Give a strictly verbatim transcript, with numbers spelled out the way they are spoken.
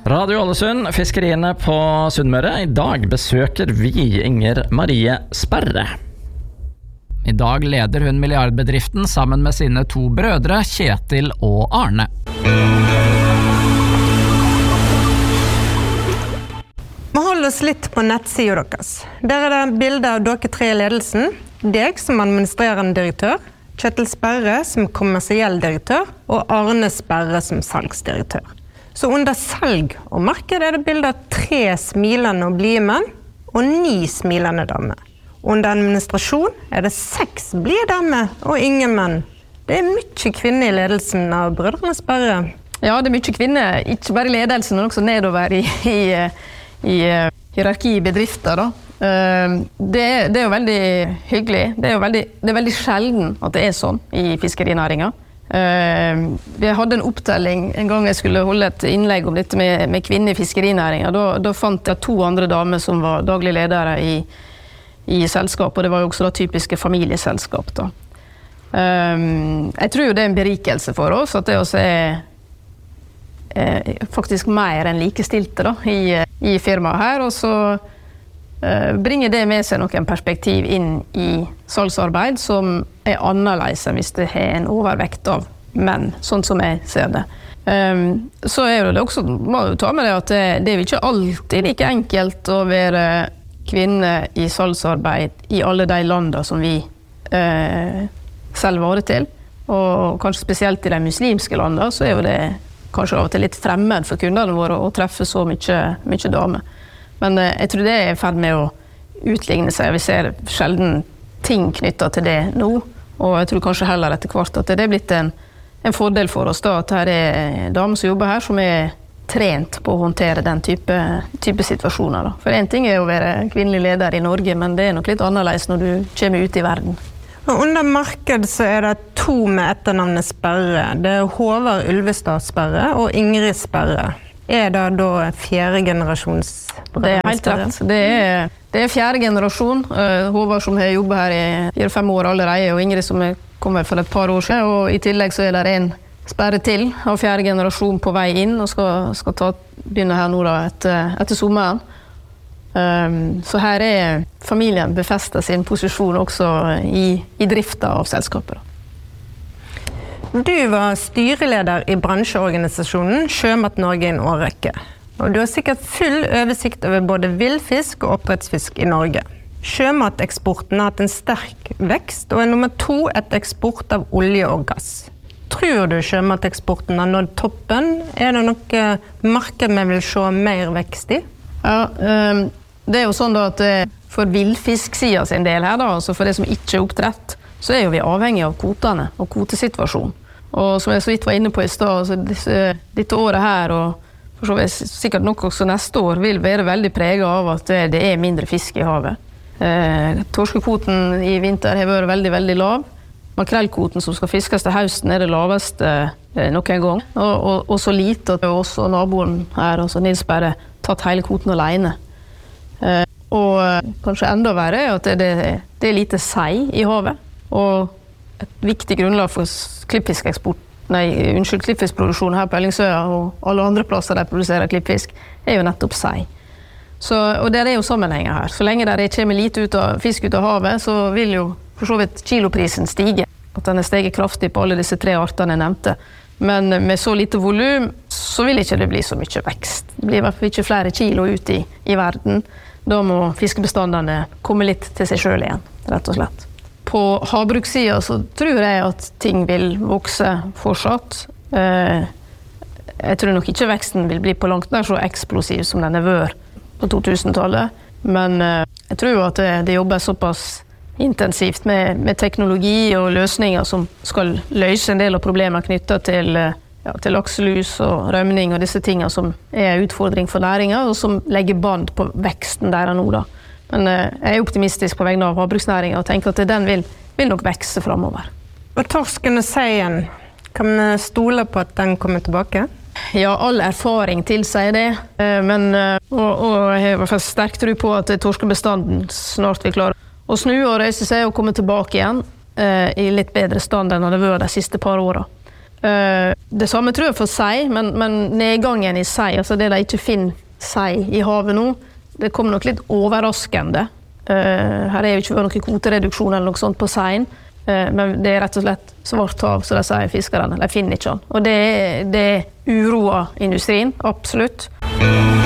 Radio Ålesund, fiskeriene på Sunnmøre. I dag besøker vi Inger Marie Sperre. I dag leder hun milliardbedriften sammen med sine to brødre, Kjetil og Arne. Vi holder oss litt på nettsiden deres. Der er det bilder av dere tre i ledelsen. Deg som administrerende direktør, Kjetil Sperre som kommersiell direktør og Arne Sperre som salgsdirektør. Så under salg og marked er det bilder av tre smilende og blide menn og ni smilende damer. Under administrasjon er det seks blide damer og ingen menn. Det er mye kvinner i ledelsen av brødrene Sperre. Ja, det er mye kvinner, ikke bare i ledelsen, men også nedover i, i, i hierarki i bedrifter. Da. Det, det er jo veldig hyggelig. Det er jo veldig, det er veldig sjelden at det er sånn i fiskerinæringen. Uh, vi hadde en opptelling en gang jeg skulle holde et innlegg om dette med, med kvinner i fiskerinæringen. Da, da fant jeg to andre damer som var daglig ledere i, i selskap, og det var jo også da typiske familieselskap. Da. Uh, jeg tror jo det er en berikelse for oss at det også er uh, faktisk mer enn likestilte da, i, i firmaet her, og så uh, bringer det med seg noen perspektiv inn i salgsarbeid som er annerledes enn hvis det har en overvekt av menn, sånn som jeg ser det. Um, så er det også, må du ta med det at det, det er jo ikke alltid like enkelt å være kvinne i salgsarbeid i alle de landene som vi uh, selv varer til. Og kanskje spesielt i de muslimske landene, så er jo det kanskje av og til litt fremmed for kundene våre å treffe så mye, mye damer. Men uh, jeg tror det er i ferd med å utligne seg. Vi ser sjelden ting knyttet til det nå, og jeg tror kanskje heller etter hvert at det er blitt en, en fordel for oss da, at her er damer som jobber her som er trent på å håndtere den type, type situasjoner. Da. For en ting er å være kvinnelig leder i Norge, men det er nok litt annerledes når du kommer ut i verden. Og under marked så er det to med etternavnet Sperre. Det er Håvard Ulvestad Sperre og Ingrid Sperre. Er det da fjerde generasjons? Det er helt rett. Det er, det er fjerde generasjon. Uh, Håvard som har jobbet her i fire-fem år allerede, og Ingrid som kommer for et par år siden. Og i tillegg så er det en Sperre til av fjerde generasjon på vei inn, og skal, skal ta, begynne her nå da etter, etter sommeren. Um, så her er familien befestet sin posisjon også i, i driften av selskapet. Du var styreleder i bransjeorganisasjonen Sjømat Norge i en årrekke. Og du har sikkert full oversikt over både villfisk og oppdrettsfisk i Norge. Sjømateksporten har hatt en sterk vekst, og er nummer to etter eksport av olje og gass. Tror du sjømateksporten har nådd toppen? Er det noe marked vi vil se mer vekst i? Ja, um, det er jo sånn da at for villfisksiden sin del her da, altså for det som ikke er oppdrett, så er jo vi avhengig av kvotene og kvotesituasjonen. Og som jeg så vidt var inne på i stad, så disse, dette året her, og for så vidt sikkert nok også neste år, vil være veldig preget av at det, det er mindre fisk i havet. Eh, torskekvoten i vinter har vært veldig, veldig lav. Makrellkvoten som skal fiskes til høsten er det laveste eh, nok en gang. Og, og, og så lite at også naboen her, altså Nils Sperre, tatt hele kvoten alene. Eh, og kanskje enda verre er at det, det, det er lite sei i havet. Og et viktig grunnlag for klippfiskeksport, nei, unnskyld, klippfiskproduksjon her på Ellingsøya og alle andre plasser der produserer klippfisk, er jo nettopp sei. Så, og det er jo sammenhenger her. Så lenge det kommer lite ut av, fisk ut av havet, så vil jo for så vidt kiloprisen stige. At den er steget kraftig på alle disse tre artene jeg nevnte. Men med så lite volum, så vil ikke det bli så mye vekst. Det blir i hvert fall ikke flere kilo ut i, i verden. Da må fiskebestandene komme litt til seg selv igjen, rett og slett. På havbrukssiden så tror jeg at ting vil vokse fortsatt. Jeg tror nok ikke veksten vil bli på langt nær så eksplosiv som den er vært på to tusen-tallet. Men jeg tror at det, det jobbes såpass intensivt med, med teknologi og løsninger som skal løse en del av problemer knyttet til, ja, til lakselus og rømning og disse tingene som er en utfordring for næringen, og som legger band på veksten der og nå da. Men jeg er optimistisk på vegne av havbruksnæringen og tenker at den vil, vil nok vekse fremover. Og torsken og seien, kan vi stole på at den kommer tilbake? Ja, all erfaring tilsier det, men og, og jeg har i hvert fall sterk tro på at torskebestanden snart vil klare å snu og reise seg og komme tilbake igjen eh, i litt bedre stand enn det var de siste par årene. Eh, Det samme tror jeg for sei, men, men nedgangen i sei, altså det de ikke finner sei i havet nå, det kommer nok litt overraskende. Uh, her er jo ikke vært noen kvotereduksjon eller noe sånt på seien, uh, men det er rett og slett svart hav, så de sier fiskerne, de finner ikke den. Og det, det uroer industrien, absolutt.